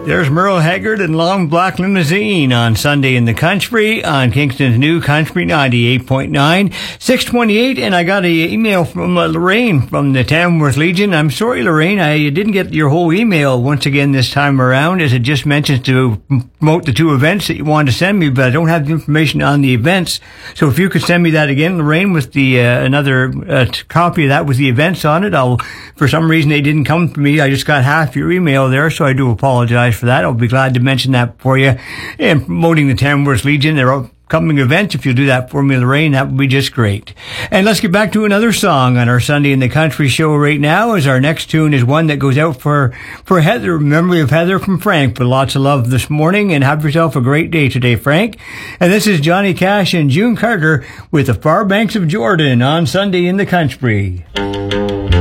There's Merle Haggard and Long Black Limousine on Sunday in the Country on Kingston's New Country 98.9, 628. And I got an email from Lorraine from the Tamworth Legion. I'm sorry, Lorraine, I didn't get your whole email once again this time around, as it just mentions to promote the two events that you wanted to send me, but I don't have the information on the events. So if you could send me that again, Lorraine, with the another copy of that with the events on it. For some reason, they didn't come to me. I just got half your email there, so I do apologize for that. I'll be glad to mention that for you. And promoting the Tamworth Legion, their upcoming event, if you'll do that for me, Lorraine, that would be just great. And let's get back to another song on our Sunday in the Country show right now, as our next tune is one that goes out for Heather, memory of Heather from Frank, with lots of love this morning. And have yourself a great day today, Frank. And this is Johnny Cash and June Carter with The Far Banks of Jordan on Sunday in the Country.